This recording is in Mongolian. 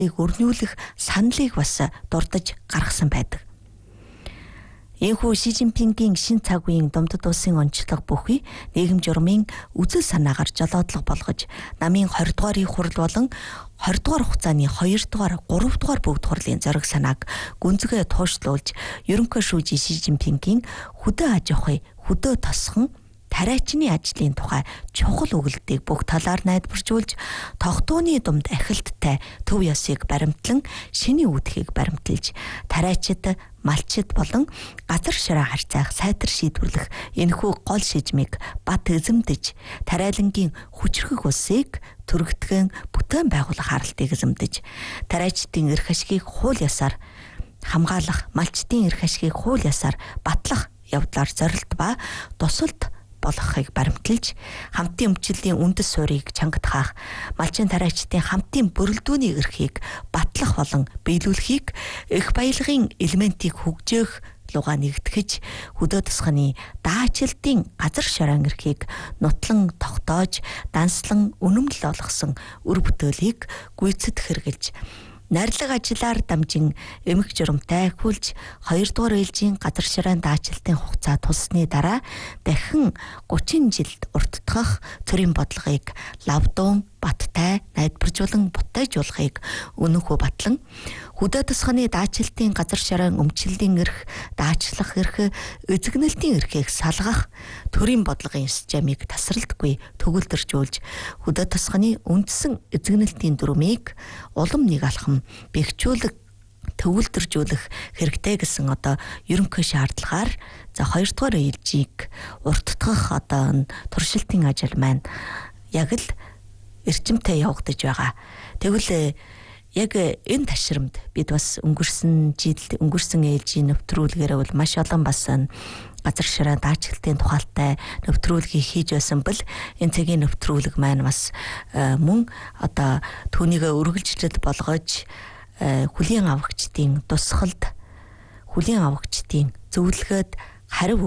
өрнүүлэх саналыг бас дурдж гаргасан байдаг. Энэхүү Ши Жинпингийн шин цаг үеийн Думдад улсын онцлог бүхий нийгэм журмын үзэл санаагаар жолоодлого болгож намын 20 дугаарыг хурал болон 20 дугаар хугацааны 2 дугаар, 3 дугаар бүгд хурлын зориг санааг гүнзгий туушлуулж ерөнхий шүүжи Ши Жинпингийн хөдөө аж ахуй, хөдөө тосхон тариачны ажлын тухай чухал өгүүлбэрийг бүх талаар найдваржуулж тогтооны думд ахилттай төв ёсыг баримтлан шинийн үүдхийг баримталж тариачид, малчид болон газар ширээ харьцаах сайтар шийдвэрлэх энэхүү гол шижмийг бат эзэмдэж тариалангийн хүчрхэг улсыг төрөгдгөн бүтээн байгуулах харалтыг эзэмдэж тариачдын эрх ашгийг хууль ёсоор хамгаалах, малчдын эрх ашгийг хууль ёсоор батлах явдлаар зорилт ба тусалд болохыг баримталж хамтын өмчлөлийн үндэс суурийг чангатгаах, малчин тариачдын хамтын бүрэлдүүний эрхийг батлах болон биелүүлэхийг их баялагын элементийг хөгжөөх луга нэгтгэж хөдөө тосгоны даачилтын газар шорон эрхийг нутлан тогтоож данслан үнэмлэл олгосон үр бүтээлийг гүйцэд хэрэгжилж найрлаг ажиллаар дамжин эмх журамтай хүлж 2 дугаар ээлжийн газар ширээний даачилтын хугацаа тулсны дараа дахин 30 жилд урттгах төрийн бодлогыг лавдуун баттай найдваржуулан бутайжуулахыг өнөхөө батлан хөдөө тосгоны даачилтын газар ширээний өмчлөлийн эрх, даачлах эрх, эзэгнэлтийн эрхийг салгах төрийн бодлогын системийг тасралтгүй төгөлдржүүлж хөдөө тосгоны үндсэн эзэгнэлтийн дүрмийг улам нэг алхам бэхжүүлэх төгөлдржүүлэх хэрэгтэй гэсэн одоо ерөнхий шаардлагаар за 2 дугаар ээлжийг урттгах одоо туршилтын ажил маань яг л эрчимтэй явагдаж байгаа. Тэгвэл яг энэ ташрамд бид бас өнгөрсөн ээлжийн нэвтрүүлгээр бол маш олон бас газар ширээ даачилтын тухайтай нэвтрүүлгийг хийж байсан бол энэ цагийн нэвтрүүлэг маань бас мөн одоо түүнийг үргэлжлэл болгож хүлийн авагчдын тусгалд хүлийн авагчдын зөвлөгөөд хариу